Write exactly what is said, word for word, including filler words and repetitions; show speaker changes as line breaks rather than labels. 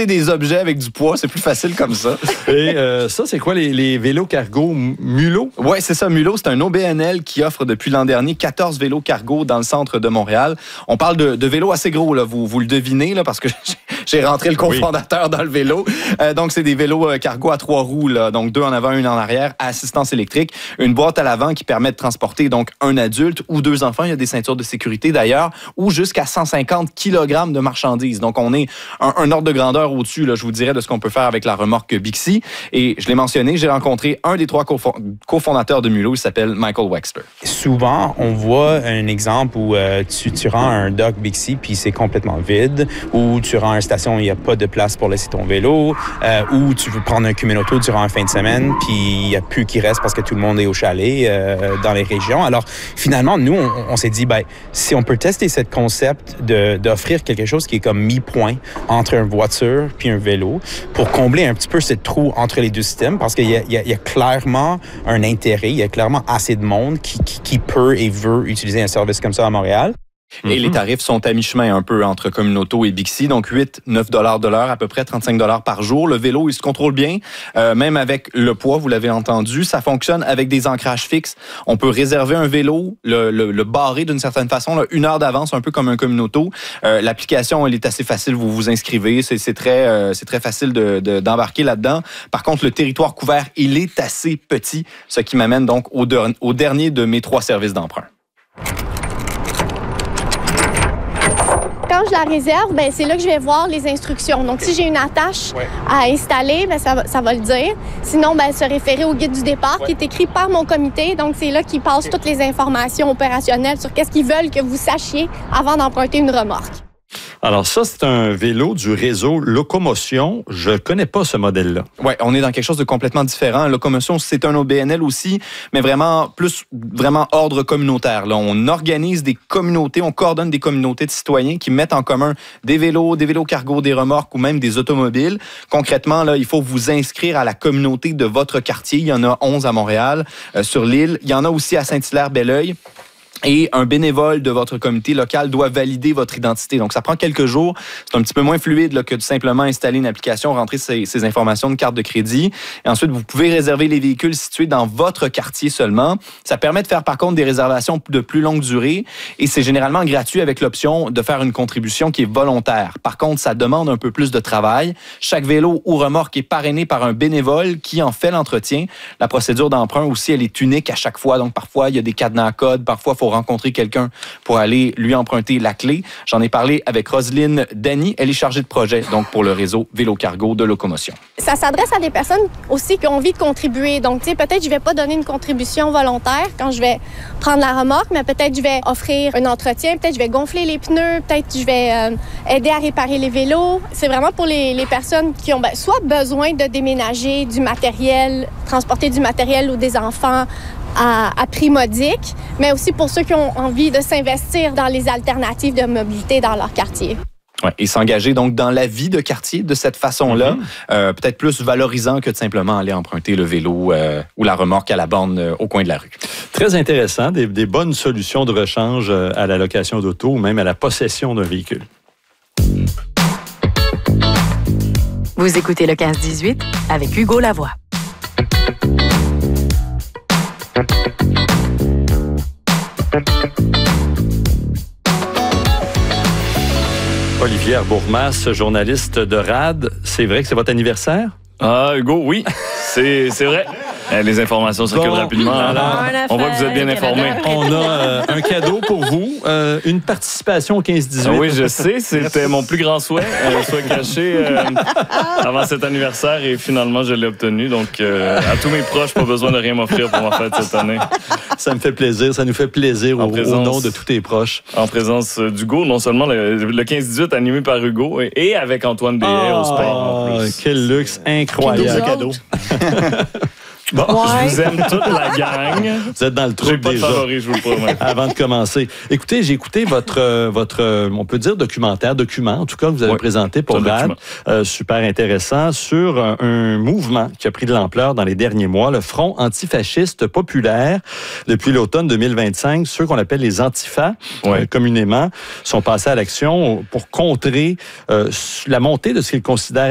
porter des objets avec du poids, c'est plus facile comme ça.
Et euh, ça, c'est quoi les, les vélos cargo Mulot?
Oui, c'est ça. Mulot, c'est un O B N L qui offre depuis l'an dernier quatorze vélos cargo dans le centre de Montréal. On parle de, de vélos assez gros, là. Vous, vous le devinez, là, parce que j'ai rentré le cofondateur oui. dans le vélo. Euh, donc, c'est des vélos cargo à trois roues, là. Donc, deux en avant, une en arrière, à assistance électrique. Une boîte à l'avant qui permet de transporter donc un adulte ou deux enfants. Il y a des ceintures de sécurité, d'ailleurs, ou jusqu'à cent cinquante kilogrammes de marchandises. Donc, on est un, un ordre de grandeur au-dessus, là, je vous dirais, de ce qu'on peut faire avec la remorque Bixi. Et je l'ai mentionné, j'ai rencontré un des trois cofondateurs de Mulot. Il s'appelle Michael Wexler.
Souvent, on voit un exemple où euh, tu, tu rends un dock Bixi puis c'est complètement vide, ou tu rends une station où il n'y a pas de place pour laisser ton vélo, euh, ou tu veux prendre un Kuminoto durant une fin de semaine puis il n'y a plus qui reste parce que tout le monde est au chalet euh, dans les régions. Alors, finalement, nous, on, on s'est dit, ben, si on peut tester ce concept de, d'offrir quelque chose qui est comme mi-point entre une voiture puis un vélo pour combler un petit peu ce trou entre les deux systèmes, parce qu'il y a, il y a, il y a clairement un intérêt, il y a clairement assez de monde qui, qui, qui peut et veut utiliser un service comme ça à Montréal.
Et mm-hmm. les tarifs sont à mi-chemin un peu entre Communauto et Bixi, donc huit à neuf dollars de l'heure, à peu près trente-cinq dollars par jour. Le vélo, il se contrôle bien, euh, même avec le poids, vous l'avez entendu. Ça fonctionne avec des ancrages fixes. On peut réserver un vélo, le, le, le barrer d'une certaine façon, là, une heure d'avance, un peu comme un Communauto. Euh, l'application, elle est assez facile, vous vous inscrivez, c'est, c'est, très, euh, c'est très facile de, de, d'embarquer là-dedans. Par contre, le territoire couvert, il est assez petit, ce qui m'amène donc au, de, au dernier de mes trois services d'emprunt.
Quand je la réserve, ben, c'est là que je vais voir les instructions. Donc, si j'ai une attache ouais. à installer, ben, ça, va, ça va le dire. Sinon, ben, se référer au guide du départ ouais. qui est écrit par mon comité. Donc, c'est là qu'ils passent okay. toutes les informations opérationnelles sur qu'est-ce qu'ils veulent que vous sachiez avant d'emprunter une remorque.
Alors ça, c'est un vélo du réseau Locomotion. Je ne connais pas ce modèle-là.
Oui, on est dans quelque chose de complètement différent. Locomotion, c'est un O B N L aussi, mais vraiment plus vraiment ordre communautaire. Là, on organise des communautés, on coordonne des communautés de citoyens qui mettent en commun des vélos, des vélos cargo, des remorques ou même des automobiles. Concrètement, là, il faut vous inscrire à la communauté de votre quartier. Il y en a onze à Montréal, euh, sur l'île. Il y en a aussi à Saint-Hilaire-Belleuil. Et un bénévole de votre comité local doit valider votre identité. Donc, ça prend quelques jours. C'est un petit peu moins fluide là, que de simplement installer une application, rentrer ces, ces informations de carte de crédit. Et ensuite, vous pouvez réserver les véhicules situés dans votre quartier seulement. Ça permet de faire, par contre, des réservations de plus longue durée. Et c'est généralement gratuit avec l'option de faire une contribution qui est volontaire. Par contre, ça demande un peu plus de travail. Chaque vélo ou remorque est parrainé par un bénévole qui en fait l'entretien. La procédure d'emprunt aussi, elle est unique à chaque fois. Donc, parfois, il y a des cadenas à code. Parfois, il faut rencontrer quelqu'un pour aller lui emprunter la clé. J'en ai parlé avec Roselyne Dany. Elle est chargée de projet donc pour le réseau Vélo Cargo de Locomotion.
Ça s'adresse à des personnes aussi qui ont envie de contribuer. Donc, tu sais, peut-être je vais pas donner une contribution volontaire quand je vais prendre la remorque, mais peut-être je vais offrir un entretien, peut-être je vais gonfler les pneus, peut-être je vais euh, aider à réparer les vélos. C'est vraiment pour les, les personnes qui ont ben, soit besoin de déménager du matériel, transporter du matériel ou des enfants à, à prix modique, mais aussi pour ceux qui ont envie de s'investir dans les alternatives de mobilité dans leur quartier.
Ouais, et s'engager donc dans la vie de quartier de cette façon-là, mm-hmm. euh, peut-être plus valorisant que de simplement aller emprunter le vélo euh, ou la remorque à la borne euh, au coin de la rue.
Très intéressant, des, des bonnes solutions de rechange à la location d'auto ou même à la possession d'un véhicule.
Vous écoutez le quinze dix-huit avec Hugo Lavoie.
Olivier Bourmas, journaliste de R A D. C'est vrai que c'est votre anniversaire?
Ah, Hugo, oui, c'est, c'est vrai. Les informations circulent bon, rapidement. Alors, on voit que vous êtes bien informés.
On a euh, un cadeau pour vous, euh, une participation au quinze dix-huit.
Ah oui, je sais, c'était mon plus grand souhait, un souhait caché euh, avant cet anniversaire et finalement, je l'ai obtenu. Donc, euh, à tous mes proches, pas besoin de rien m'offrir pour ma fête cette année.
Ça me fait plaisir, ça nous fait plaisir au, présence, au nom de tous tes proches.
En présence d'Hugo, non seulement le, le quinze dix-huit animé par Hugo et, et avec Antoine Béhet oh, au sport en plus.
Quel luxe incroyable.
Cadeau. Bon, ouais. Je vous aime toute la gang.
Vous êtes dans le trou déjà.
Favori, je vous le promets.
Avant de commencer. Écoutez, j'ai écouté votre, votre, on peut dire documentaire, document, en tout cas, que vous avez oui, présenté pour R A D. Euh, super intéressant, sur un, un mouvement qui a pris de l'ampleur dans les derniers mois, le Front antifasciste populaire. Depuis l'automne deux mille vingt-cinq, ceux qu'on appelle les antifas, oui. euh, communément, sont passés à l'action pour contrer euh, la montée de ce qu'ils considèrent